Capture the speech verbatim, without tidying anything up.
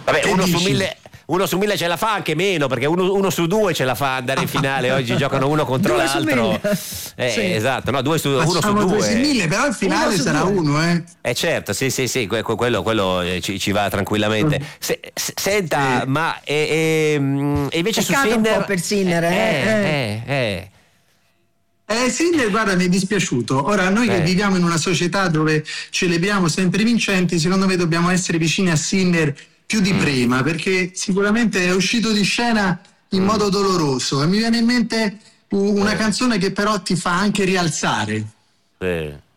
Vabbè, Che uno su, dici? mille, uno su mille ce la fa, anche meno, perché uno, uno su due ce la fa andare in finale. Oggi giocano uno contro Due su l'altro. mille. Eh, Sì. Esatto, no, due su, uno su Facciamo due su due. mille, però il finale Uno su sarà due. uno, eh. Eh certo, sì, sì, sì, que- que- quello, quello eh, ci, ci va tranquillamente. Se- se- senta, Sì. ma e, e, mm, e invece su Peccato un Sinner. po' per Sinner, eh, eh, eh, eh. Eh Sinner, guarda, mi è dispiaciuto. Ora, noi Eh. che viviamo in una società dove celebriamo sempre i vincenti, secondo me dobbiamo essere vicini a Sinner più di prima, perché sicuramente è uscito di scena in modo doloroso. E mi viene in mente u- una Eh. canzone che però ti fa anche rialzare. Sì.